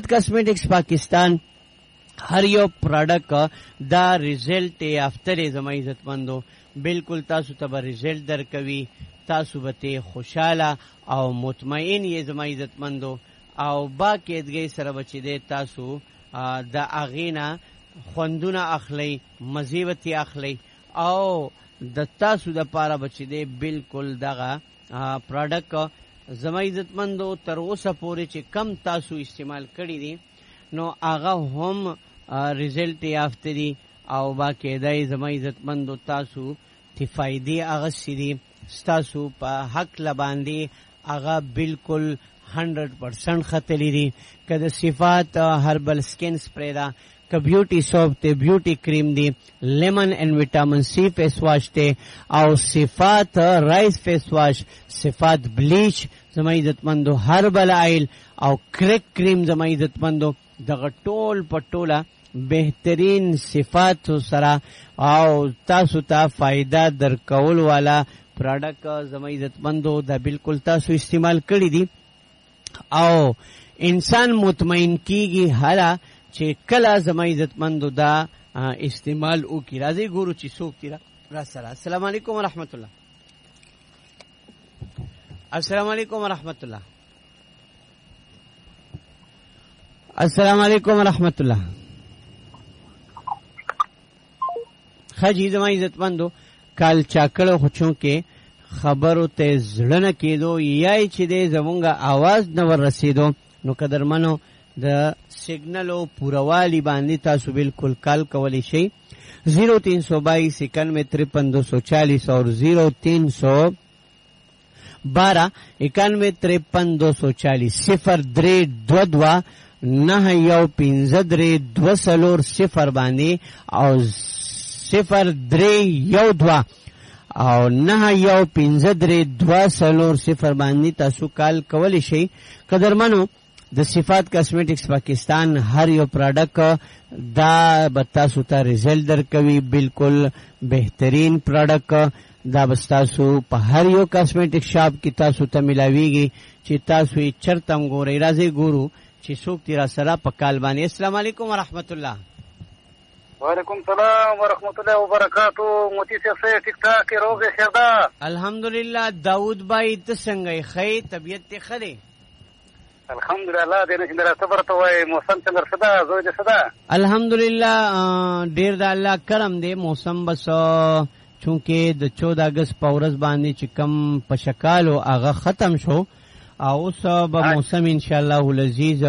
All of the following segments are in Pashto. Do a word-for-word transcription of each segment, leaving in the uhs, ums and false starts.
کاسمیټکس پاکستان هر یو پروډکټ دا ریزلټ افتر زما عزتمندو بالکل تاسو ته به ریزلټ درکوي، تاسو به ته خوشاله او مطمئن یې زما عزتمندو، او با کېدګۍ سره به چې دی تاسو د هغې نه خوندونه اخلئ، مزې به ترې اخلئ، او د تاسو دپاره به چې دی بالکل دغه پروډکټ زما عزتمندو تر اوسه پورې چې کم تاسو استعمال کړي دي نو هغه هم ریزلټ یافته دي او با کېدی زما عزتمندو تاسو تی فایدې اخیستې دي، ستاسو په حق لباندې هغه بالکل هنډرډ پرسنټ ختلی دي. که د صفات هربل سکن سپری ده، که بیوټي سوپ ته، بیوټي کریم دی، لیمن اینڈ وټامن سی فیس واش ته، او صفات رایس فیس واش، صفات بلیچ زما عزتمندو، هربل آیل او کرک کریم زما عزتمندو، دغه ټول په ټوله بهترین صفات سره او تاسو ته فائدہ درکول والا پروډکټ زما عزتمندو دا بالکل تاسو استعمال کړی دي او انسان مطمئن کیږي هله چې کله زما عزتمندو دا استعمال وکړي. راځي ګورو چې څوک تیرا را سره. السلام علیکم ورحمت الله. السلام علیکم ورحمت الله. السلام علیکم ورحمت الله. خجی زما عزتمندو کال چاکړو خو چونکې خبرو ته زړه نه کېدو یا چې دی زمونږ آواز نه ور رسېدو نو قدرمنو د سیګنلو پوروالي باندې تاسو بالکل کال کولی شئ زیرو تین سو بائیس اکانوے ترپن دو سو چالیس اور زیرو تین سو بارہ اکانوے ترپن دو سو چالیس صفر درې دو دوه نهه یو پنځه درې دوه څلور صفر باندې او صفر درې یو دوه او نه یو پنځه درې دوه څلور صفر باندې تاسو کال کولی شئ. قدرمنو د صفات کاسمیټکس پاکستان هر یو پروډکټ دا به تاسو ته ریزلټ درکوي، بالکل بهترین پروډکټ دا به تاسو په هر یو کاسمیټک شاپ کې تاسو ته ملاویږي چې تاسو یې چرته هم ګورئ. راځئ ګورو چې څوک تې را سره په کال باندې. السلام علیکم ورحمت الله. وعلیکم السلام ورحمت الله وبرکاتو. موتی صاحب ټیک ټاک روغ خیر ده؟ الحمدلله. داود بھائی ته څنګه یې؟ ښه طبیعت دې ښه دی؟ الحمدلله. دې نه چې میرا صبر ته وایي موسم څنګه ښه ده؟ زوی دې ښه ده؟ الحمدلله ډېر د الله کرم دی. موسم بس چونکې د چودہ اګست په ورځ باندې چې کم پشکالو هغه ختم شو او اوس به موسم انشاءالله العزیز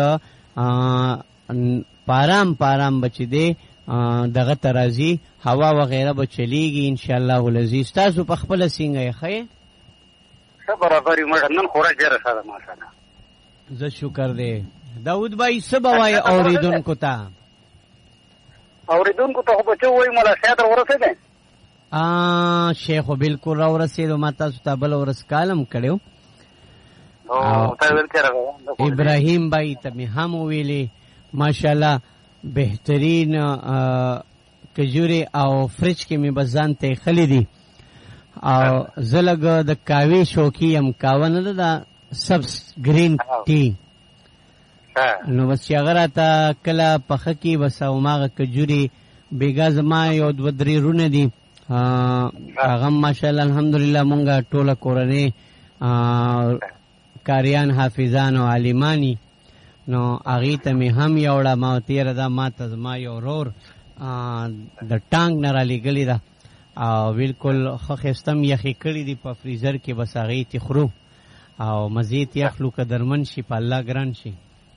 پارام پارام بچی دی دغه ترازی هوا وغیرہ به چلیږي انشاءالله العزیز. تاسو په خپله څنګه یې؟ ښه ښه برابر یو. نن خوراک ډېره ښه ده ماشاءالله. زه شکر دی. داود بھائی څه به وایې اورېدونکو ته؟ اورېدونکو ته خو به څه ووایي ملا شاید را ورسېدی؟ شیخ خو بالکل را ورسېدو. ما تاسو ته بله ورځ کالم کړی ابراهیم بھائی ته مې هم وویلې ماشاءالله بهترین کجوري او فرج کې مې بس ځان ته ایښلي دي او زه لږ د کاوې شوقي یم. کاوه نه ده دا سبز ګرین ټي نو بس چې هغه راته کله پخه کي بس هماغه کجوري بېګا زما یو دوه درې رونه دي هغه ماشاءالله الحمدلله مونږه ټوله کورنۍ کاریان حافظان او عالمانی نو هغې ته مې هم یوړه. ما تېره ده ما ته زما یو ورور د ټانک نه رالیږلې ده او بالکل ښه ښایسته م یخې کړي دي په فریزر کې. بس هغې تې خورو او مزې تې اخلو که درمن شي په الله ګران شي.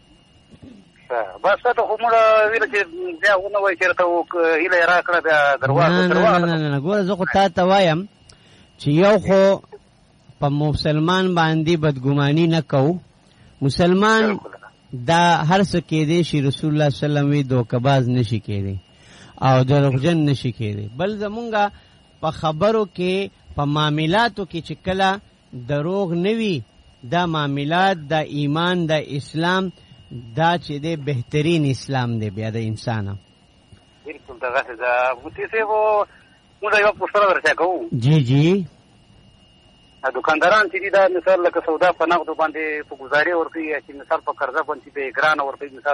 بس تا ته خو موږ ویله چې بیا ونه وایي چې راته هیله یې را کړه بیا درواغ. نه نه نه ګوره زه خو تا ته وایم چې یو خو په مسلمان باندې بدګماني نه کوو. مسلمان دا هر څه کېدی شي رسول الله صلی الله علیه وسلم وی دوکباز نشي کېدی او دروغجن نشي کېدی. بل زمونږه په خبرو کې په معاملاتو کې چې کله دروغ نه وي دا معاملات د ایمان د اسلام دا چې دی بهترین اسلام دی بیا د انسانه. بالکل دغسې ده. مفتي صاحب موږ یوه پوښتنه درڅخه کوو. جی جی. دکانداران چې دي دا مثال لکه سودا په نغدو باندې په ګزارې ورکوي یا چې مثال په قرضه باندې په ګرانه ورکوي مثال